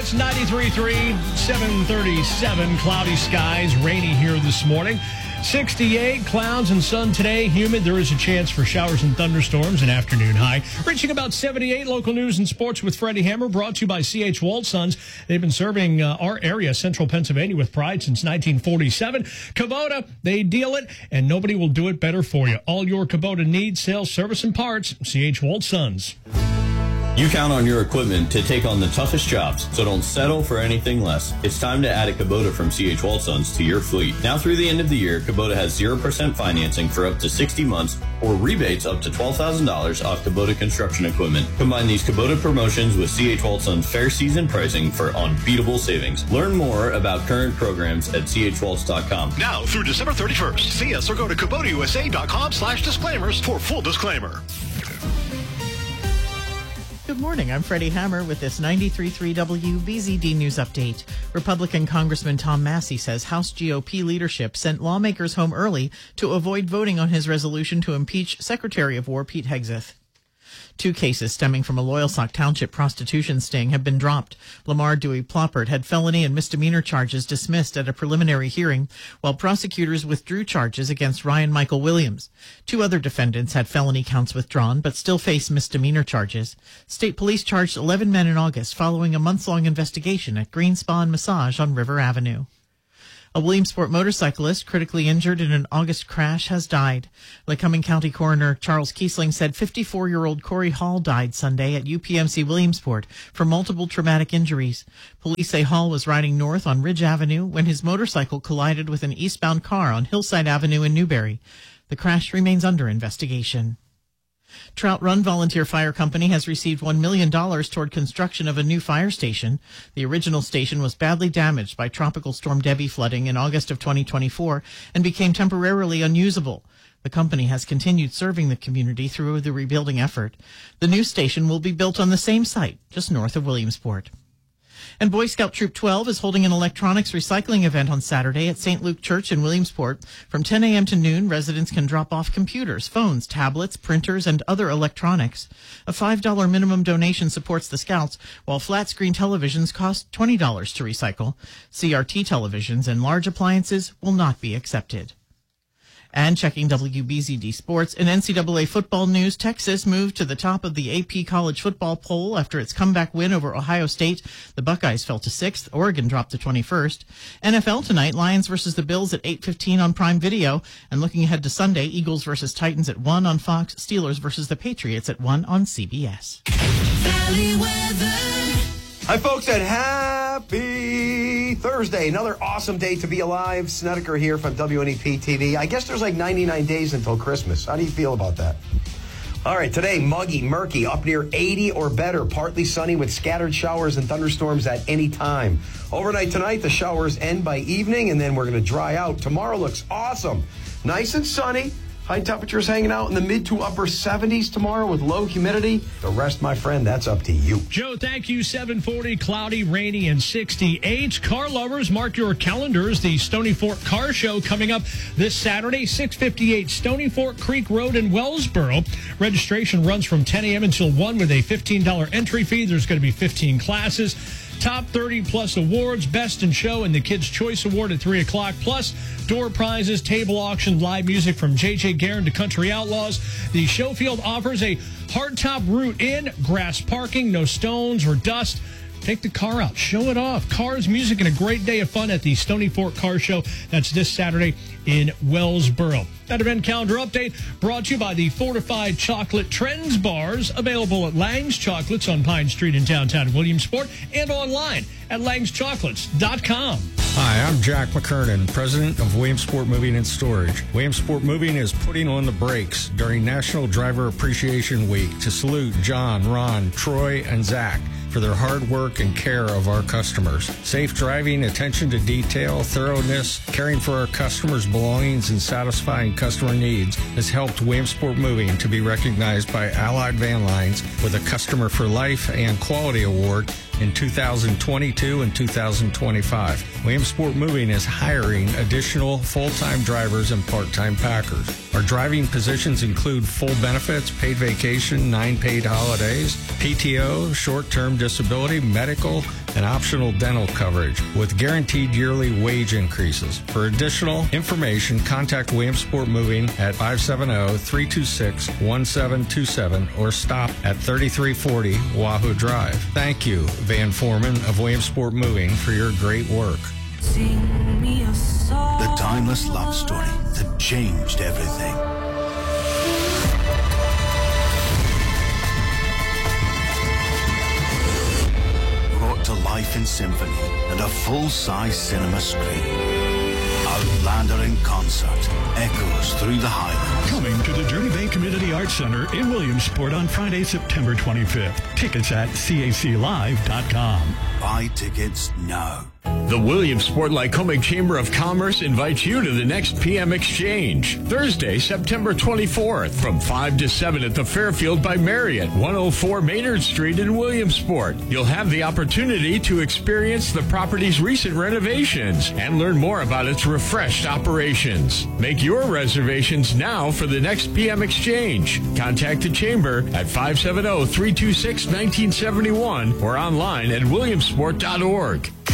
It's 93.3, 737, cloudy skies, rainy here this morning. 68, clouds and sun today, humid. There is a chance for showers and thunderstorms, an afternoon high. Reaching about 78, local news and sports with Freddie Hammer, brought to you by C.H. Walt Sons. They've been serving our area, central Pennsylvania, with pride since 1947. Kubota, they deal it, and nobody will do it better for you. All your Kubota needs, sales, service, and parts, C.H. Walt Sons. You count on your equipment to take on the toughest jobs, so don't settle for anything less. It's time to add a Kubota from C.H. Walt Sons to your fleet. Now through the end of the year, Kubota has 0% financing for up to 60 months or rebates up to $12,000 off Kubota construction equipment. Combine these Kubota promotions with C.H. Walt Sons fair season pricing for unbeatable savings. Learn more about current programs at chwaltz.com. Now through December 31st, see us or go to KubotaUSA.com/disclaimers for full disclaimer. Good morning. I'm Freddie Hammer with this 93.3 WBZD News Update. Republican Congressman Tom Massey says House GOP leadership sent lawmakers home early to avoid voting on his resolution to impeach Secretary of War Pete Hegseth. 2 cases stemming from a Loyalsock Township prostitution sting have been dropped. Lamar Dewey Ploppert had felony and misdemeanor charges dismissed at a preliminary hearing, while prosecutors withdrew charges against Ryan Michael Williams. 2 other defendants had felony counts withdrawn, but still face misdemeanor charges. State police charged 11 men in August following a months-long investigation at Green Spa and Massage on River Avenue. A Williamsport motorcyclist critically injured in an August crash has died. Lycoming County Coroner Charles Kiesling said 54-year-old Corey Hall died Sunday at UPMC Williamsport for multiple traumatic injuries. Police say Hall was riding north on Ridge Avenue when his motorcycle collided with an eastbound car on Hillside Avenue in Newberry. The crash remains under investigation. Trout Run Volunteer Fire Company has received $1 million toward construction of a new fire station. The original station was badly damaged by Tropical Storm Debbie flooding in August of 2024 and became temporarily unusable. The company has continued serving the community through the rebuilding effort. The new station will be built on the same site, just north of Williamsport. And Boy Scout Troop 12 is holding an electronics recycling event on Saturday at St. Luke Church in Williamsport. From 10 a.m. to noon, residents can drop off computers, phones, tablets, printers, and other electronics. A $5 minimum donation supports the Scouts, while flat-screen televisions cost $20 to recycle. CRT televisions and large appliances will not be accepted. And checking WBZD Sports, in NCAA football news, Texas moved to the top of the AP college football poll after its comeback win over Ohio State. The Buckeyes fell to 6th. Oregon dropped to 21st. NFL tonight, Lions versus the Bills at 8:15 on Prime Video. And looking ahead to Sunday, Eagles versus Titans at 1 on Fox, Steelers versus the Patriots at 1 on CBS. Valley weather. Hi, folks, and happy Thursday. Another awesome day to be alive. Snedeker here from WNEP TV. I guess there's like 99 days until Christmas. How do you feel about that? All right, today, muggy, murky, up near 80 or better. Partly sunny with scattered showers and thunderstorms at any time. Overnight tonight, the showers end by evening, and then we're going to dry out. Tomorrow looks awesome. Nice and sunny. High temperatures hanging out in the mid to upper 70s tomorrow with low humidity. The rest, my friend, that's up to you. Joe, thank you. 740, cloudy, rainy, and 68. Car lovers, mark your calendars. The Stony Fork Car Show coming up this Saturday, 658 Stony Fork Creek Road in Wellsboro. Registration runs from 10 a.m. until 1 with a $15 entry fee. There's going to be 15 classes. Top 30 plus awards, Best in Show, and the Kids' Choice Award at 3 o'clock. Plus, door prizes, table auction, live music from J.J. Guerin to Country Outlaws. The show field offers a hardtop route in, grass parking, no stones or dust. Take the car out, show it off. Cars, music, and a great day of fun at the Stony Fork Car Show. That's this Saturday in Wellsboro. That event calendar update brought to you by the Fortified Chocolate Trends Bars, available at Lang's Chocolates on Pine Street in downtown Williamsport and online at langschocolates.com. Hi, I'm Jack McKernan, president of Williamsport Moving and Storage. Williamsport Moving is putting on the brakes during National Driver Appreciation Week to salute John, Ron, Troy, and Zach for their hard work and care of our customers. Safe driving, attention to detail, thoroughness, caring for our customers' belongings, and satisfying customer needs has helped Williamsport Moving to be recognized by Allied Van Lines with a Customer for Life and Quality Award in 2022 and 2025. Williamsport Moving is hiring additional full-time drivers and part-time packers. Our driving positions include full benefits, paid vacation, 9 paid holidays, PTO, short-term disability, medical, and optional dental coverage with guaranteed yearly wage increases. For additional information, contact Williamsport Moving at 570-326-1727 or stop at 3340 Wahoo Drive. Thank you, Van Foreman of Williamsport Moving, for your great work. Sing me a song. The timeless love story that changed everything. Brought to life in symphony and a full-size cinema screen. Outlander in concert echoes through the Highlands. Coming to the Journey Bay Community Arts Center in Williamsport on Friday, September 25th. Tickets at caclive.com. Buy tickets now. The Williamsport Lycoming Chamber of Commerce invites you to the next PM Exchange, Thursday, September 24th, from 5 to 7 at the Fairfield by Marriott, 104 Maynard Street in Williamsport. You'll have the opportunity to experience the property's recent renovations and learn more about its refreshed operations. Make your reservations now for the next PM Exchange. Contact the Chamber at 570-326-1971 or online at williamsport.org.